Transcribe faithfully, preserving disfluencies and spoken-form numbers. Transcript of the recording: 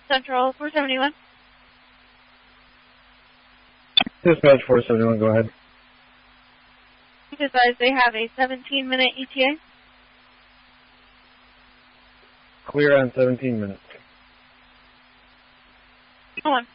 Central four seventy-one. Dispatch four seventy-one, go ahead. Advise they have a seventeen minute E T A. Clear on seventeen minutes. Hold on.